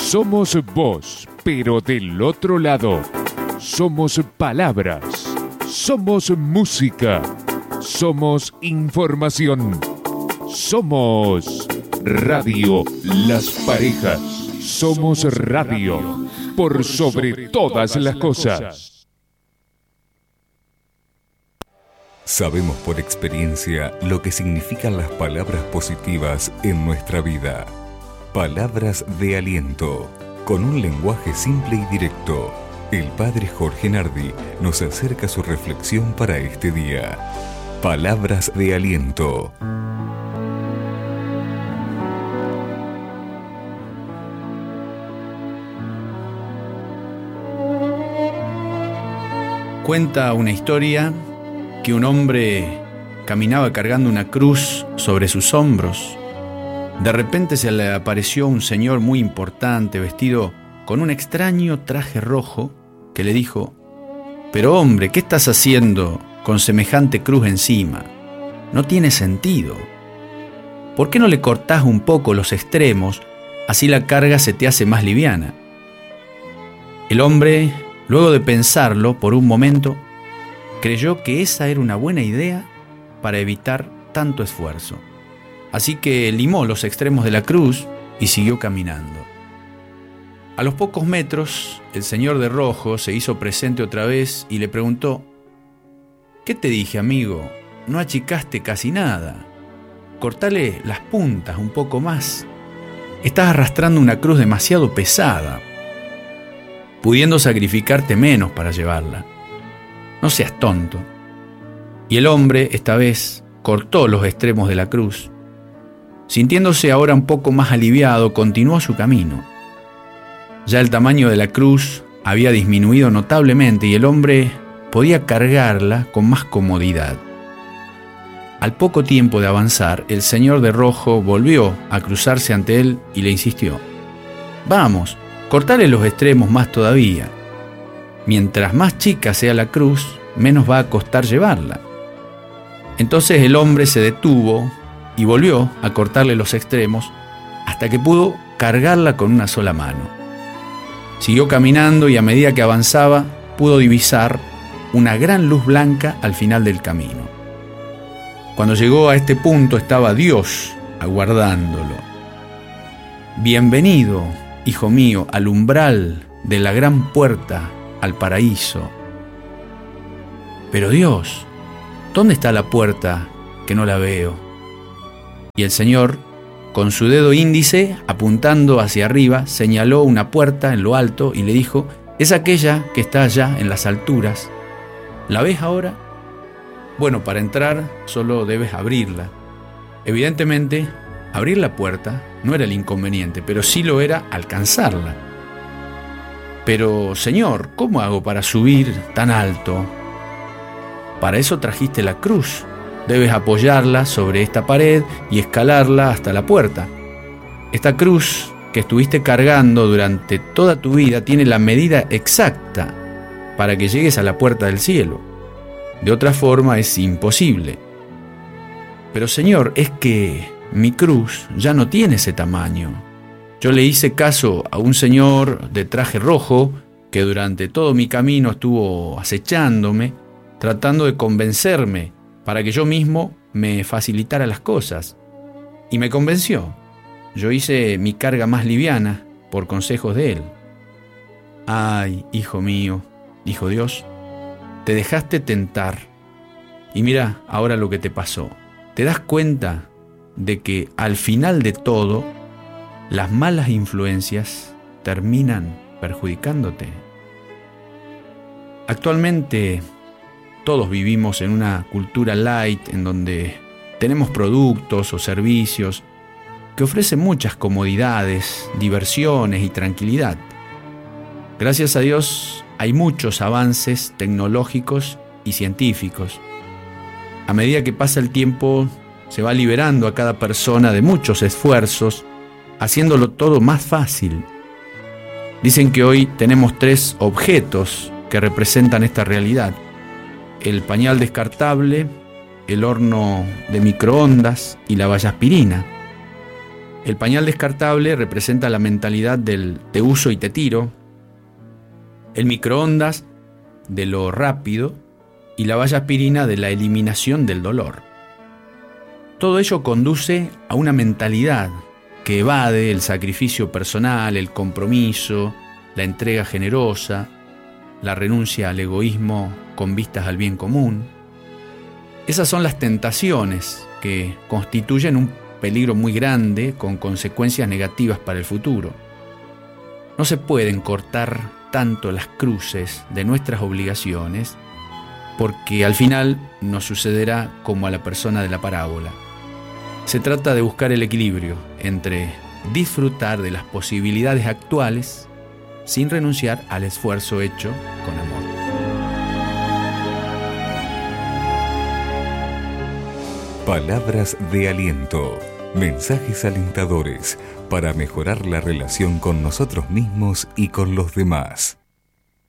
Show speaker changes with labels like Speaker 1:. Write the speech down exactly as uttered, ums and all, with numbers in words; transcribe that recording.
Speaker 1: Somos voz, pero del otro lado. Somos palabras. Somos música. Somos información. Somos Radio Las Parejas. Somos radio por sobre todas las cosas.
Speaker 2: Sabemos por experiencia lo que significan las palabras positivas en nuestra vida. Palabras de aliento, con un lenguaje simple y directo. El padre Jorge Nardi nos acerca su reflexión para este día. Palabras de aliento.
Speaker 3: Cuenta una historia que un hombre caminaba cargando una cruz sobre sus hombros. De repente se le apareció un señor muy importante, vestido con un extraño traje rojo, que le dijo: «Pero hombre, ¿qué estás haciendo con semejante cruz encima? No tiene sentido. ¿Por qué no le cortás un poco los extremos, así la carga se te hace más liviana?» El hombre, luego de pensarlo por un momento, creyó que esa era una buena idea para evitar tanto esfuerzo. Así que limó los extremos de la cruz y siguió caminando. A los pocos metros, el señor de rojo se hizo presente otra vez y le preguntó: «¿Qué te dije, amigo? No achicaste casi nada. Cortale las puntas un poco más. Estás arrastrando una cruz demasiado pesada, pudiendo sacrificarte menos para llevarla. No seas tonto». Y el hombre, esta vez, cortó los extremos de la cruz. Sintiéndose ahora un poco más aliviado, continuó su camino. Ya el tamaño de la cruz había disminuido notablemente y el hombre podía cargarla con más comodidad. Al poco tiempo de avanzar, el señor de rojo volvió a cruzarse ante él y le insistió: «Vamos, cortale los extremos más todavía. Mientras más chica sea la cruz, menos va a costar llevarla». Entonces el hombre se detuvo y volvió a cortarle los extremos hasta que pudo cargarla con una sola mano. Siguió caminando y a medida que avanzaba pudo divisar una gran luz blanca al final del camino. Cuando llegó a este punto estaba Dios aguardándolo. «Bienvenido, hijo mío, al umbral de la gran puerta al paraíso». «Pero Dios, ¿dónde está la puerta que no la veo?». Y el Señor, con su dedo índice apuntando hacia arriba, señaló una puerta en lo alto y le dijo: «Es aquella que está allá en las alturas. ¿La ves ahora? Bueno, para entrar solo debes abrirla». Evidentemente, abrir la puerta no era el inconveniente, pero sí lo era alcanzarla. «Pero, Señor, ¿cómo hago para subir tan alto?». «Para eso trajiste la cruz. Debes apoyarla sobre esta pared y escalarla hasta la puerta. Esta cruz que estuviste cargando durante toda tu vida tiene la medida exacta para que llegues a la puerta del cielo. De otra forma es imposible». «Pero Señor, es que mi cruz ya no tiene ese tamaño. Yo le hice caso a un señor de traje rojo que durante todo mi camino estuvo acechándome, tratando de convencerme para que yo mismo me facilitara las cosas. Y me convenció. Yo hice mi carga más liviana por consejos de él». «Ay, hijo mío», dijo Dios, «te dejaste tentar. Y mira ahora lo que te pasó. ¿Te das cuenta de que al final de todo, las malas influencias terminan perjudicándote?». Actualmente, todos vivimos en una cultura light en donde tenemos productos o servicios que ofrecen muchas comodidades, diversiones y tranquilidad. Gracias a Dios hay muchos avances tecnológicos y científicos. A medida que pasa el tiempo, se va liberando a cada persona de muchos esfuerzos, haciéndolo todo más fácil. Dicen que hoy tenemos tres objetos que representan esta realidad: el pañal descartable, el horno de microondas y la vallaspirina. El pañal descartable representa la mentalidad del te uso y te tiro, el microondas de lo rápido y la valla aspirina de la eliminación del dolor. Todo ello conduce a una mentalidad que evade el sacrificio personal, el compromiso, la entrega generosa, la renuncia al egoísmo con vistas al bien común. Esas son las tentaciones que constituyen un peligro muy grande con consecuencias negativas para el futuro. No se pueden cortar tanto las cruces de nuestras obligaciones porque al final nos sucederá como a la persona de la parábola. Se trata de buscar el equilibrio entre disfrutar de las posibilidades actuales sin renunciar al esfuerzo hecho con amor.
Speaker 2: Palabras de aliento, mensajes alentadores para mejorar la relación con nosotros mismos y con los demás.